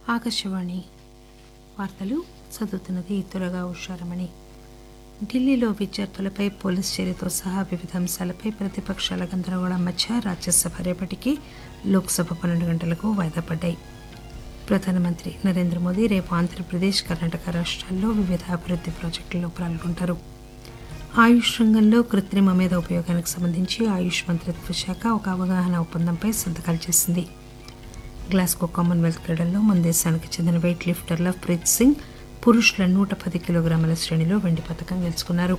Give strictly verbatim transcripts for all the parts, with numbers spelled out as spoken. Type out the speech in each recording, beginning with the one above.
ఆకాశవాణి వార్తలు చదువుతున్నది త్వరగా ఉషారమణి. ఢిల్లీలో విద్యార్థులపై పోలీసు చర్యతో సహా వివిధ అంశాలపై ప్రతిపక్షాల గందరగోళం మధ్య రాజ్యసభ రేపటికి, లోక్సభ పన్నెండు గంటలకు వాయిదా పడ్డాయి. ప్రధానమంత్రి నరేంద్ర మోదీ రేపు ఆంధ్రప్రదేశ్, కర్ణాటక రాష్ట్రాల్లో వివిధ అభివృద్ది ప్రాజెక్టుల్లో పాల్గొంటారు. ఆయుష్ రంగంలో కృత్రిమ మేధ ఉపయోగానికి సంబంధించి ఆయుష్ మంత్రిత్వ శాఖ ఒక అవగాహన ఒప్పందంపై సంతకాలు చేసింది. గ్లాస్గో కామన్వెల్త్ క్రీడల్లో మన దేశానికి చెందిన వెయిట్ లిఫ్టర్ లవ్ప్రీత్ సింగ్ పురుషుల నూట పది కిలోగ్రాముల శ్రేణిలో వెండి పథకం గెలుచుకున్నారు.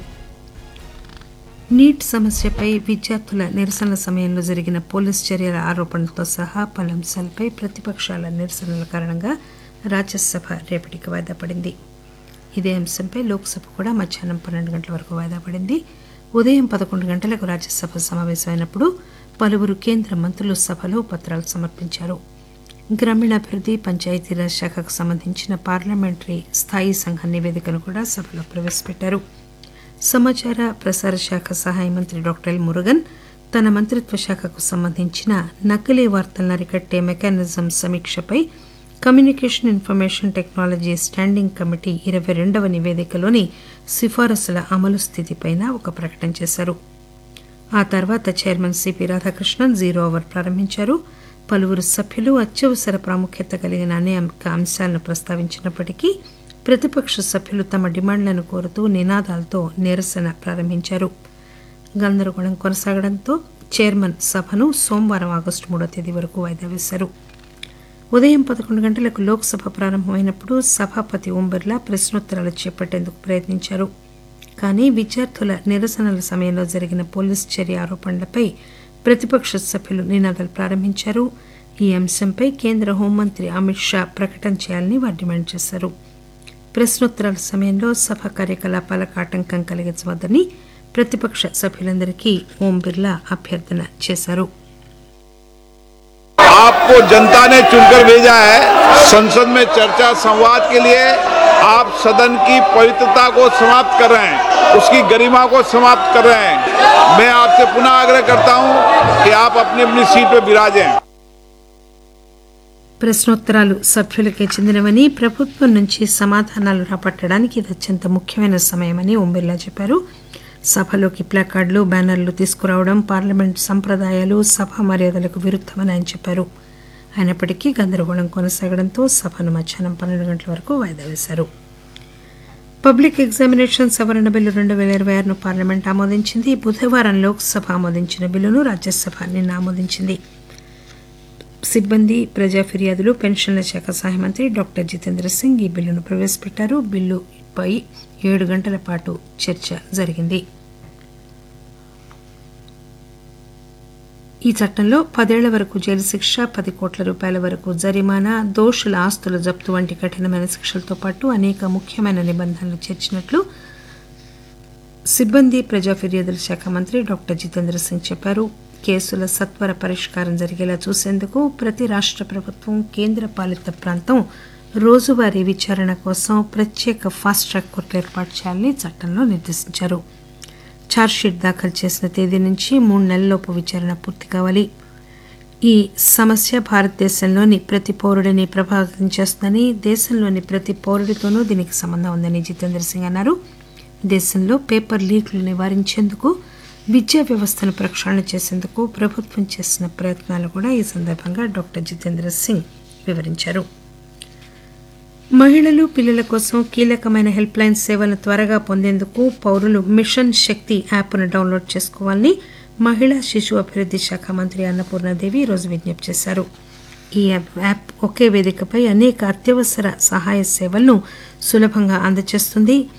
నీట్ సమస్యపై విద్యార్థుల నిరసనల సమయంలో జరిగిన పోలీసు చర్యల ఆరోపణలతో సహా పలు అంశాలపై ప్రతిపక్షాల నిరసనల కారణంగా రాజ్యసభ రేపటికి వాయిదా పడింది. ఇదే అంశంపై లోక్సభ కూడా మధ్యాహ్నం పన్నెండు గంటల వరకు వాయిదా పడింది. ఉదయం పదకొండు గంటలకు రాజ్యసభ సమావేశమైనప్పుడు పలువురు కేంద్ర మంత్రులు సభలో పత్రాలు సమర్పించారు. గ్రామీణాభివృద్ది, పంచాయతీరాజ్ శాఖకు సంబంధించిన పార్లమెంటరీ స్థాయీ సంఘం నివేదికను కూడా సభలో ప్రవేశపెట్టారు. సమాచార ప్రసార శాఖ సహాయ మంత్రి డాక్టర్ ఎల్ మురుగన్ తన మంత్రిత్వ శాఖకు సంబంధించిన నకిలీ వార్తలను అరికట్టే mechanism సమీక్షపై communication information technology standing committee ఇరవై రెండవ నివేదికలోని సిఫారసుల అమలు స్థితిపై ఒక ప్రకటన చేశారు. ఆ తర్వాత chairman CP Radhakrishnan zero hour ప్రారంభించారు. పలువురు సభ్యులు అత్యవసర ప్రాముఖ్యత కలిగిన అనేక అంశాలను ప్రస్తావించినప్పటికీ ప్రతిపక్ష సభ్యులు తమ డిమాండ్లను కోరుతూ నినాదాలతో నిరసన ప్రారంభించారు. గందరగోళం కొనసాగడంతో చైర్మన్ సభను సోమవారం ఆగస్టు మూడో తేదీ వరకు వాయిదా వేశారు. ఉదయం పదకొండు గంటలకు లోక్సభ ప్రారంభమైనప్పుడు సభాపతి ఓం బిర్లా ప్రశ్నోత్తరాలు చేపట్టేందుకు ప్రయత్నించారు. కానీ విద్యార్థుల నిరసనల సమయంలో జరిగిన పోలీసు చర్య ఆరోపణలపై ప్రతిపక్ష సభ్యులు నినాదాలు ప్రారంభించారు. ఈ అంశంపై కేంద్ర హోంమంత్రి అమిత్ షా ప్రకటన చేయాలని వారు డిమాండ్ చేశారు. ప్రశ్నోత్తరాల సమయంలో సభ కార్యకలాపాలకు ఆటంకం కలిగించవద్దని ప్రతిపక్ష సభ్యులందరికీ ఓం బిర్లా అభ్యర్థన చేశారు. आपको जनता ने चुनकर भेजा है. संसद में चर्चा संवाद के लिए आप सदन की पवित्रता को समाप्त कर रहे हैं, उसकी गरिमा को समाप्त कर रहे हैं. मैं आपसे पुनः आग्रह करता हूं कि आप अपनी अपनी सीट पर विराजें. ప్రశ్నోత్తరాలు సభ్యులకే చెందినవని, ప్రభుత్వం నుంచి సమాధానాలు రాబట్టడానికి ఇది అత్యంత ముఖ్యమైన సమయమని ఓం బిర్లా చెప్పారు. సభలోకి ప్లాకార్డులు, బ్యానర్లు తీసుకురావడం పార్లమెంట్ సంప్రదాయాలు, సభా మర్యాదలకు విరుద్దమని ఆయన చెప్పారు. అయినప్పటికీ గందరగోళం కొనసాగడంతో సభను మధ్యాహ్నం పన్నెండు గంటల వరకు వాయిదా వేశారు. పబ్లిక్ ఎగ్జామినేషన్ సవరణ బిల్లు రెండు వేల ఇరవై ఆరును పార్లమెంట్ ఆమోదించింది. బుధవారం లోక్సభ ఆమోదించిన బిల్లును రాజ్యసభ నిన్న ఆమోదించింది. సిబ్బంది, ప్రజా ఫిర్యాదులు, పెన్షన్ల శాఖ సహాయ మంత్రి డాక్టర్ జితేంద్ర సింగ్ ఈ బిల్లును ప్రవేశపెట్టారు. బిల్లుపై ఏడు గంటల పాటు చర్చ జరిగింది. ఈ చట్టంలో పదేళ్ల వరకు జైలు శిక్ష, పది కోట్ల రూపాయల వరకు జరిమానా, దోషుల ఆస్తుల జప్తు వంటి కఠినమైన శిక్షలతో పాటు అనేక ముఖ్యమైన నిబంధనలు చేర్చినట్లు సిబ్బంది, ప్రజా ఫిర్యాదుల శాఖ మంత్రి డాక్టర్ జితేంద్ర సింగ్ చెప్పారు. కేసుల సత్వర పరిష్కారం జరిగేలా చూసేందుకు ప్రతి రాష్ట్ర ప్రభుత్వం, కేంద్ర పాలిత ప్రాంతం రోజువారీ విచారణ కోసం ప్రత్యేక ఫాస్ట్ ట్రాక్ కోర్టు ఏర్పాటు చేయాలని చట్టంలో నిర్దేశించారు. ఛార్జ్షీట్ దాఖలు చేసిన తేదీ నుంచి మూడు నెలల్లోపు విచారణ పూర్తి కావాలి. ఈ సమస్య భారతదేశంలోని ప్రతి పౌరుడిని ప్రభావితం చేస్తుందని, దేశంలోని ప్రతి పౌరుడితోనూ దీనికి సంబంధం ఉందని జితేంద్ర సింగ్ అన్నారు. దేశంలో పేపర్ లీక్లు నివారించేందుకు, విద్యా వ్యవస్థను ప్రక్షాళన చేసేందుకు ప్రభుత్వం చేసిన ప్రయత్నాలు కూడా ఈ సందర్భంగా డాక్టర్ జితేంద్ర సింగ్ వివరించారు. మహిళలు, పిల్లల కోసం కీలకమైన హెల్ప్ లైన్ సేవలను త్వరగా పొందేందుకు పౌరులు మిషన్ శక్తి యాప్ను డౌన్లోడ్ చేసుకోవాలని మహిళా శిశు అభివృద్ది శాఖ మంత్రి అన్నపూర్ణాదేవి ఈరోజు విజ్ఞప్తి చేశారు. ఈ యాప్ ఒకే వేదికపై అనేక అత్యవసర సహాయ సేవలను సులభంగా అందజేస్తుంది.